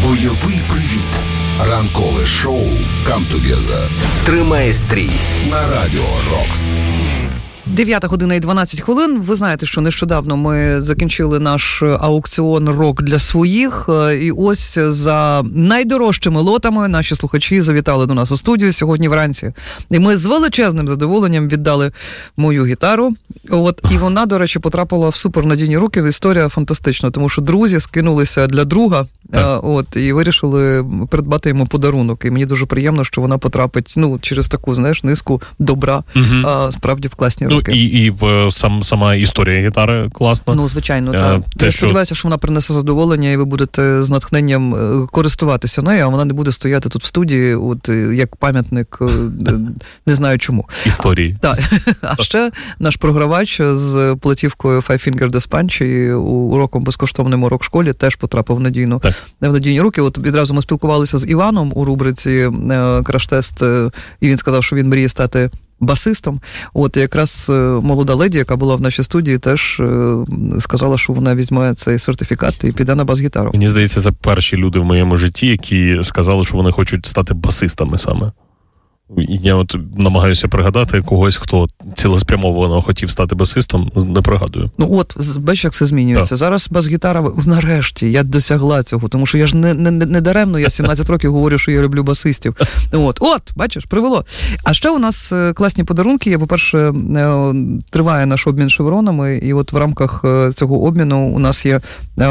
Бойовий привіт. Ранкове шоу «Come Together». Тримає стрій на Радіо Рокс. 9 година і 12 хвилин. Ви знаєте, що нещодавно ми закінчили наш аукціон «Рок для своїх». І ось за найдорожчими лотами наші слухачі завітали до нас у студію сьогодні вранці. І ми з величезним задоволенням віддали мою гітару. І вона, до речі, потрапила в супернадійні руки. Історія фантастична, тому що друзі скинулися для друга. І вирішили придбати йому подарунок. І мені дуже приємно, що вона потрапить через таку, низку добра, справді в класні руки. І сама історія гітари класна. Звичайно, так. Я сподіваюся, що вона принесе задоволення, і ви будете з натхненням користуватися нею, а вона не буде стояти тут в студії, як пам'ятник, не знаю чому. Історії. Так. А ще наш програвач з платівкою Five Finger Death Punch і уроком безкоштовному рок-школі теж потрапив в надійні руки. Відразу ми спілкувалися з Іваном у рубриці «Краш-тест», і він сказав, що він мріє стати басистом. Якраз молода леді, яка була в нашій студії, теж сказала, що вона візьме цей сертифікат і піде на бас-гітару. Мені здається, це перші люди в моєму житті, які сказали, що вони хочуть стати басистами саме. Я намагаюся пригадати когось, хто цілеспрямовано хотів стати басистом, не пригадую. Бачиш, як все змінюється. Так. Зараз бас-гітара, нарешті, я досягла цього, тому що я ж не даремно, я 17 років говорю, що я люблю басистів. Бачиш, привело. А ще у нас класні подарунки. По-перше, триває наш обмін шевронами, і в рамках цього обміну у нас є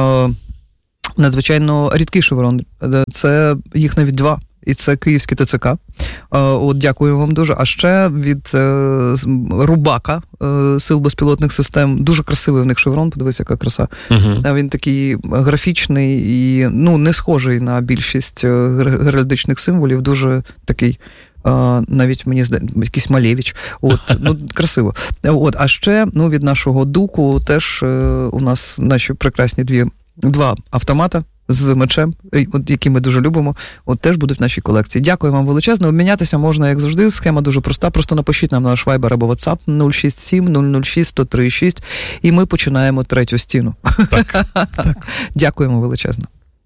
надзвичайно рідкий шеврон. Це їх навіть 2. І це київський ТЦК. Дякую вам дуже. А ще від Рубака, Сил безпілотних систем. Дуже красивий в них шеврон, подивись, яка краса. Він такий графічний і не схожий на більшість геральдичних символів. Дуже такий, навіть мені здається, якийсь Малевич. Красиво. А ще від нашого Дуку теж у нас наші прекрасні два автомата з мечем, які ми дуже любимо, теж будуть в нашій колекції. Дякую вам величезно. Обмінятися можна, як завжди. Схема дуже проста. Просто напишіть нам на наш Viber або WhatsApp 067 006 1036, і ми починаємо третю стіну. Так. Дякуємо величезно.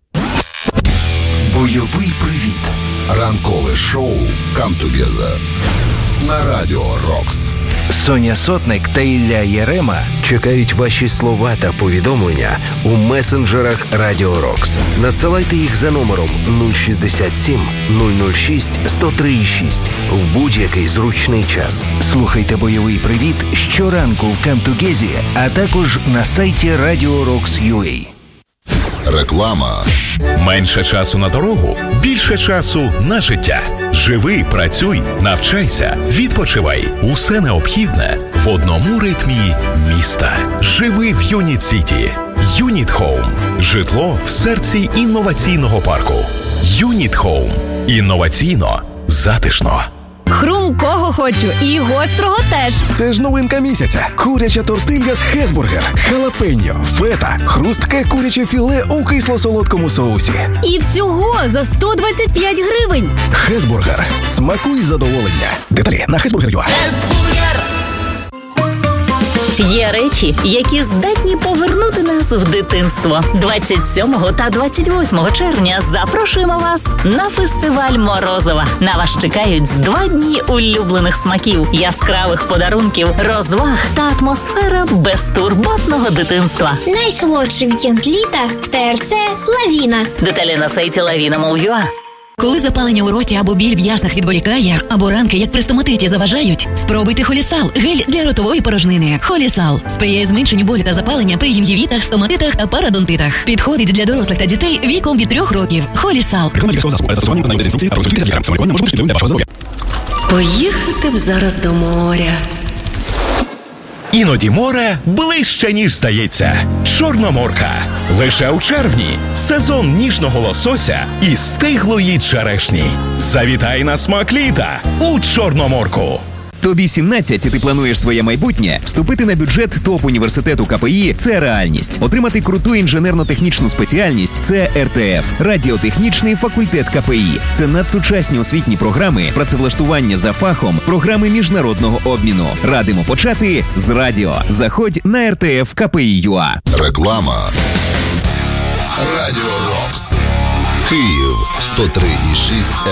Бойовий привіт. Ранкове шоу «Come Together» на Радіо Рокс. Соня Сотник та Ілля Єрема чекають ваші слова та повідомлення у месенджерах Радіо Рокс. Надсилайте їх за номером 067 006 1036 в будь-який зручний час. Слухайте «Бойовий привіт» щоранку в Камтугезі, а також на сайті Radio Rocks.ua. Реклама. Менше часу на дорогу, більше часу на життя. Живи, працюй, навчайся, відпочивай. Усе необхідне в одному ритмі міста. Живи в Юніт Сіті. Юніт Хоум. Житло в серці інноваційного парку. Юніт Хоум. Інноваційно, затишно. Хрумкого хочу і гострого теж. Це ж новинка місяця. Куряча тортилья з Хесбургер, халапеньо, фета, хрустке куряче філе у кисло-солодкому соусі. І всього за 125 гривень. Хесбургер. Смакуй задоволення. Деталі на Хесбургер.ua. Хесбургер! Є речі, які здатні повернути нас в дитинство. 27 та 28 червня запрошуємо вас на фестиваль Морозова. На вас чекають 2 дні улюблених смаків, яскравих подарунків, розваг та атмосфера безтурботного дитинства. Найсолодший вікенд літа в ТРЦ «Лавіна». Деталі на сайті lavina.mol.ua. Коли запалення у роті або біль в яснах відволікає, або ранки, як при стоматиті, заважають, спробуйте Холісал – гель для ротової порожнини. Холісал сприяє зменшенню болю та запалення при гінгівітах, стоматитах та парадонтитах. Підходить для дорослих та дітей віком від 3 років. Холісал. Поїхати б зараз до моря. Іноді море ближче, ніж здається. Чорноморка. Лише у червні. Сезон ніжного лосося і стиглої черешні. Завітай на смак літа у Чорноморку. Тобі 17 і ти плануєш своє майбутнє? Вступити на бюджет топ-університету КПІ – це реальність. Отримати круту інженерно-технічну спеціальність – це РТФ – радіотехнічний факультет КПІ. Це надсучасні освітні програми, працевлаштування за фахом, програми міжнародного обміну. Радимо почати з радіо. Заходь на РТФ КПІ.ua. Реклама. Радіо Рокс. Київ 103,6